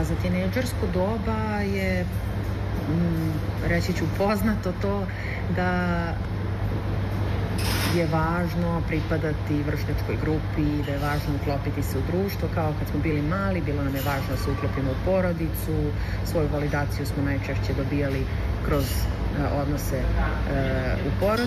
za tinejdžersko doba je, reći ću, poznato to da je važno pripadati vršnjačkoj grupi, da je važno uklopiti se u društvo. Kao kad smo bili mali, bilo nam je važno da se uklopimo u porodicu, svoju validaciju smo najčešće dobijali kroz odnose u porodici.